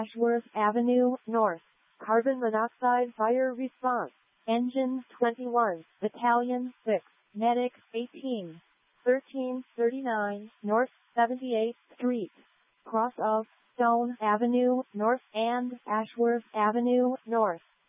Ashworth Avenue, North. Carbon monoxide fire response. Engine 21, Battalion 6, Medic 18. 1339 North 78th Street. Cross of Stone Avenue, North and Ashworth Avenue, North.